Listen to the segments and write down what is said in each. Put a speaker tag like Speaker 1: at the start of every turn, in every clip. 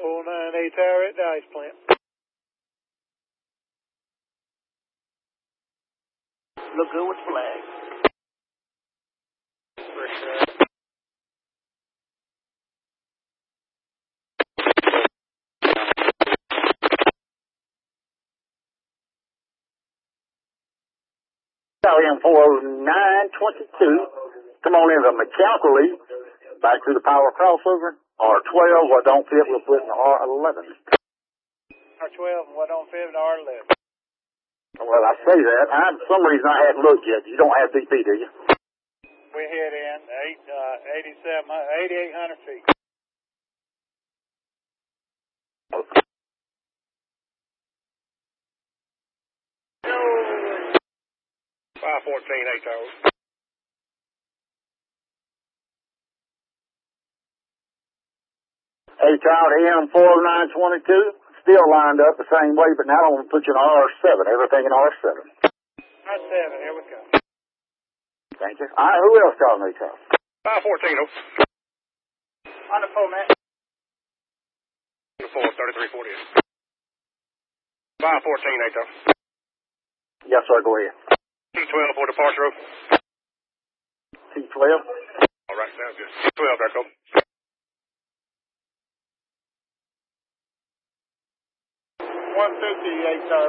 Speaker 1: 098 Tower at the ice plant.
Speaker 2: Look good with the flag.
Speaker 3: Stallion 40922. Come on in the mechanical lead. Back to the power crossover. R12, what don't fit, we'll put in R11.
Speaker 1: R12, what don't fit in R11.
Speaker 3: Well, I say that. For some reason I hadn't looked yet. You don't have DP, do you?
Speaker 1: We hit in 8,800 feet.
Speaker 3: Okay.
Speaker 1: 514, 8 Tower.
Speaker 3: Hey, child, AM4922, still lined up the same way, but now I'm going to put you in R7, everything in R7.
Speaker 1: R7, here we go.
Speaker 3: Thank you. All right, who else calling me, child?
Speaker 1: 514,
Speaker 2: On the phone, man.
Speaker 1: 3348. 514, 8 Tower.
Speaker 3: Yes, sir, go ahead.
Speaker 1: T12 for departure.
Speaker 3: T12.
Speaker 1: All right, sounds good. T12, Echo. $158, sir.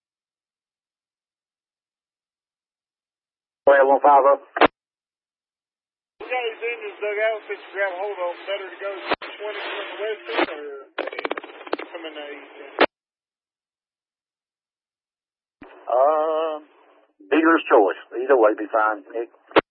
Speaker 3: 1250.
Speaker 1: We got his engines dug out since you grab hold of them. Better to go 20 from the west end or come in the east end?
Speaker 3: Dealer's choice. Either way be fine. Nick.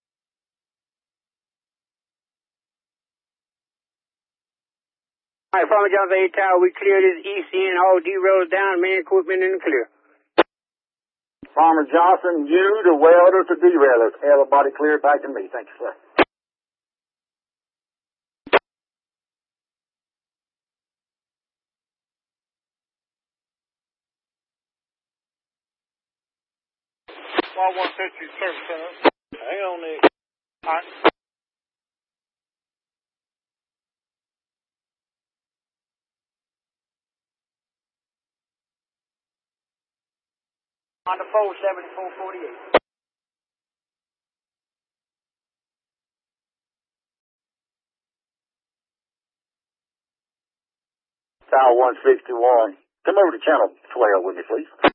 Speaker 2: All right, Farmer Johnson 8 Tower, we cleared this east end, all derails down, main equipment in the clear.
Speaker 3: Farmer Johnson, you, the welder, to derailers. Everybody clear back to me. Thank you, sir.
Speaker 1: Y150 service center. Hang on, Nick. All right.
Speaker 2: On the phone, 7448.
Speaker 3: Tower 161. Come over to channel 12 with me, please.